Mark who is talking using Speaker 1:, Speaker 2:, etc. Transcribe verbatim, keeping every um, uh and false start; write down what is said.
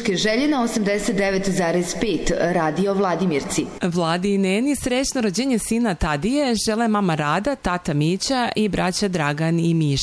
Speaker 1: muzičke želje na osamdeset devet zarez pet Radio Vladimirci.
Speaker 2: Vladi i Neni srećno rođenje sina Tadije žele mama Rada, tata Mića i braća Dragan i Miša.